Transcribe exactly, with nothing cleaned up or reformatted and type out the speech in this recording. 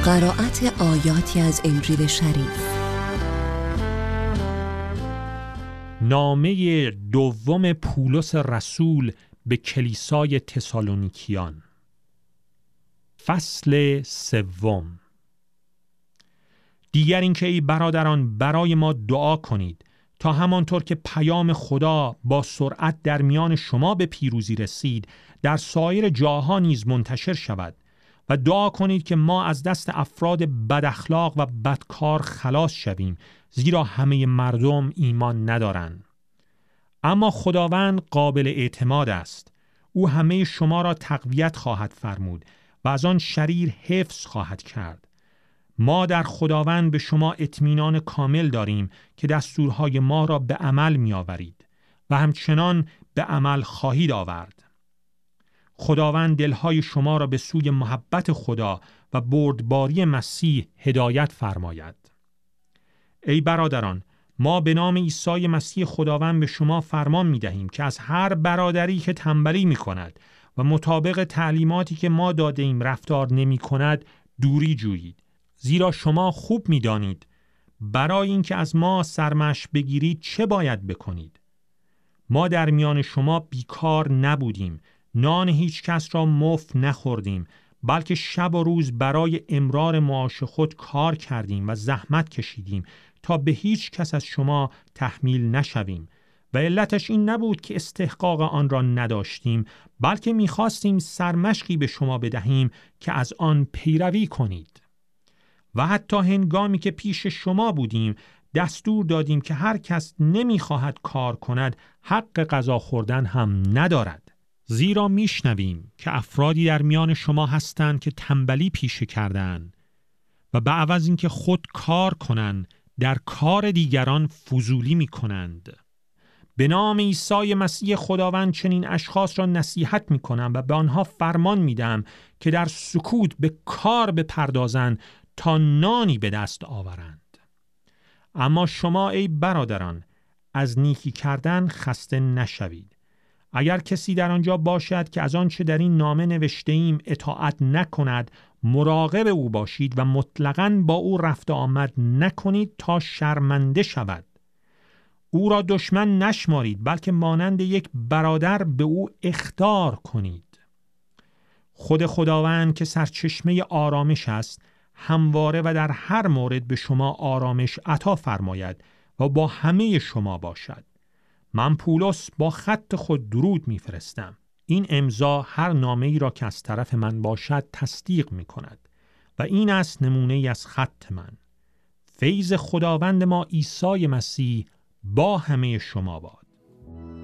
قرائت آیاتی از انجیل شریف. نامه دوم پولس رسول به کلیسای تسالونیکیان، فصل سوم. دیگر اینکه ای برادران برای ما دعا کنید تا همانطور که پیام خدا با سرعت در میان شما به پیروزی رسید در سایر جاها نیز منتشر شود، و دعا کنید که ما از دست افراد بد اخلاق و بدکار خلاص شویم، زیرا همه مردم ایمان ندارند. اما خداوند قابل اعتماد است. او همه شما را تقویت خواهد فرمود و از آن شریر حفظ خواهد کرد. ما در خداوند به شما اطمینان کامل داریم که دستورهای ما را به عمل می آورید و همچنان به عمل خواهید آورد. خداوند دلهای شما را به سوی محبت خدا و بردباری مسیح هدایت فرماید. ای برادران، ما به نام عیسی مسیح خداوند به شما فرمان می دهیم که از هر برادری که تنبلی می کند و مطابق تعلیماتی که ما داده ایم رفتار نمی کند دوری جویید، زیرا شما خوب می دانید برای اینکه از ما سرمشق بگیرید چه باید بکنید. ما در میان شما بیکار نبودیم، نان هیچ کس را مفت نخوردیم، بلکه شب و روز برای امرار معاش خود کار کردیم و زحمت کشیدیم تا به هیچ کس از شما تحمیل نشویم. و علتش این نبود که استحقاق آن را نداشتیم، بلکه می‌خواستیم سرمشقی به شما بدهیم که از آن پیروی کنید. و حتی هنگامی که پیش شما بودیم دستور دادیم که هر کس نمی‌خواهد کار کند حق غذا خوردن هم ندارد. زیرا میشنویم که افرادی در میان شما هستند که تنبلی پیشه کردند و به عوض اینکه خود کار کنند در کار دیگران فضولی میکنند. به نام عیسی مسیح خداوند چنین اشخاص را نصیحت میکنم و به آنها فرمان میدم که در سکوت به کار بپردازند تا نانی به دست آورند. اما شما ای برادران از نیکی کردن خسته نشوید. اگر کسی در آنجا باشد که از آنچه در این نامه نوشته ایم اطاعت نکند، مراقب او باشید و مطلقاً با او رفت آمد نکنید تا شرمنده شود. او را دشمن نشمارید، بلکه مانند یک برادر به او اخضاع کنید. خود خداوند که سرچشمه آرامش است، همواره و در هر مورد به شما آرامش عطا فرماید و با همه شما باشد. من پولس با خط خود درود میفرستم. این امضا هر نامه‌ای را که از طرف من باشد تصدیق می کند و این است نمونه ای از خط من. فیض خداوند ما عیسی مسیح با همه شما باد.